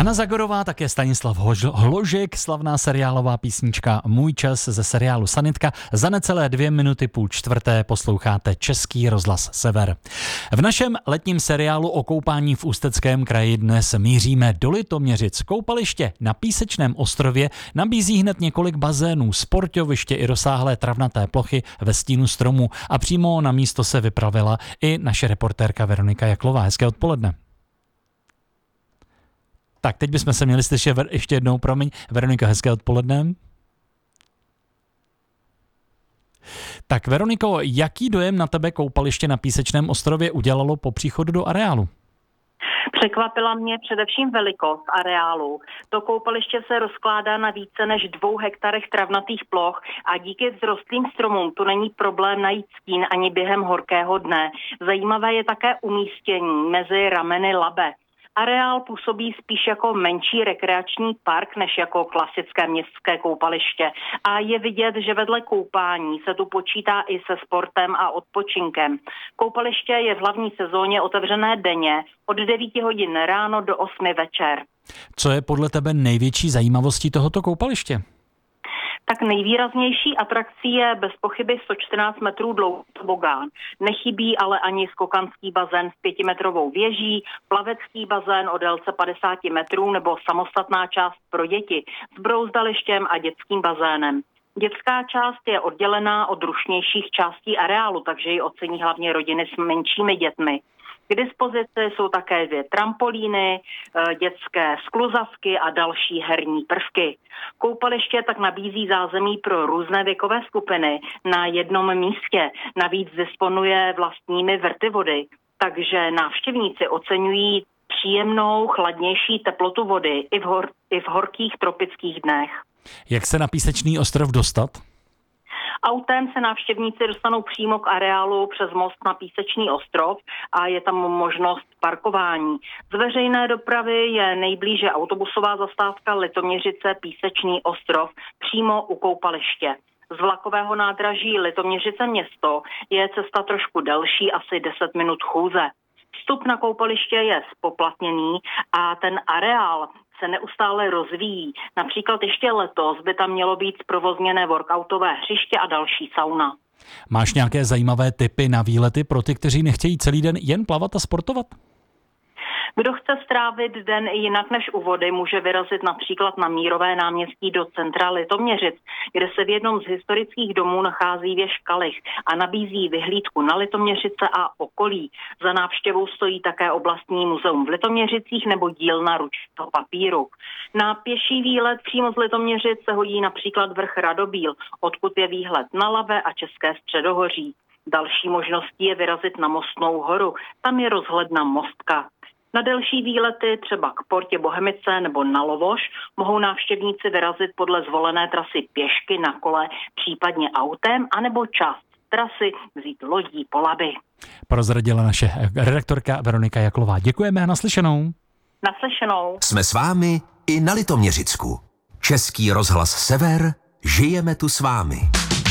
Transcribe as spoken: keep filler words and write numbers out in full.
Hana Zagorová, také Stanislav Hložek, slavná seriálová písnička Můj čas ze seriálu Sanitka. Za necelé dvě minuty půl čtvrté posloucháte Český rozhlas Sever. V našem letním seriálu o koupání v Ústeckém kraji dnes míříme do Litoměřic. Koupaliště na Písečném ostrově nabízí hned několik bazénů, sportoviště i rozsáhlé travnaté plochy ve stínu stromů a přímo na místo se vypravila i naše reportérka Veronika Jaklová. Hezké odpoledne. Tak, teď bychom se měli slyšet ještě jednou, promiň. Veroniko, hezké odpoledne. Tak Veroniko, jaký dojem na tebe koupaliště na Písečném ostrově udělalo po příchodu do areálu? Překvapila mě především velikost areálu. To koupaliště se rozkládá na více než dvou hektarech travnatých ploch a díky vzrostlým stromům tu není problém najít stín ani během horkého dne. Zajímavé je také umístění mezi rameny Labe. Areál působí spíš jako menší rekreační park než jako klasické městské koupaliště a je vidět, že vedle koupání se tu počítá i se sportem a odpočinkem. Koupaliště je v hlavní sezóně otevřené denně od devíti hodin ráno do osmi večer. Co je podle tebe největší zajímavostí tohoto koupaliště? Tak nejvýraznější atrakcí je bez pochyby sto čtrnáct metrů dlouhý tobogán. Nechybí ale ani skokanský bazén s pětimetrovou věží, plavecký bazén o délce padesát metrů nebo samostatná část pro děti s brouzdalištěm a dětským bazénem. Dětská část je oddělená od rušnějších částí areálu, takže ji ocení hlavně rodiny s menšími dětmi. K dispozici jsou také dvě trampolíny, dětské skluzavky a další herní prvky. Koupaliště tak nabízí zázemí pro různé věkové skupiny na jednom místě. Navíc disponuje vlastními vrty vody, takže návštěvníci oceňují příjemnou, chladnější teplotu vody i v, hor- i v horkých tropických dnech. Jak se na Písečný ostrov dostat? Autem se návštěvníci dostanou přímo k areálu přes most na Písečný ostrov a je tam možnost parkování. Z veřejné dopravy je nejblíže autobusová zastávka Litoměřice Písečný ostrov přímo u koupaliště. Z vlakového nádraží Litoměřice město je cesta trošku delší, asi deset minut chůze. Vstup na koupaliště je spoplatněný a ten areál se neustále rozvíjí. Například ještě letos by tam mělo být zprovozněné workoutové hřiště a další sauna. Máš nějaké zajímavé tipy na výlety pro ty, kteří nechtějí celý den jen plavat a sportovat? Kdo chce strávit den jinak než u vody, může vyrazit například na Mírové náměstí do centra Litoměřic, kde se v jednom z historických domů nachází věž Kalich a nabízí vyhlídku na Litoměřice a okolí. Za návštěvou stojí také oblastní muzeum v Litoměřicích nebo dílna ručního papíru. Na pěší výlet přímo z Litoměřic se hodí například vrch Radobíl, odkud je výhled na Labe a České středohoří. Další možností je vyrazit na Mostnou horu, tam je rozhledna Mostka. Na delší výlety, třeba k Portě Bohemice nebo na Lovoš, mohou návštěvníci vyrazit podle zvolené trasy pěšky, na kole, případně autem, anebo část trasy vzít lodí po Labi. Prozradila naše redaktorka Veronika Jaklová. Děkujeme a naslyšenou. Naslyšenou. Jsme s vámi i na Litoměřicku. Český rozhlas Sever, žijeme tu s vámi.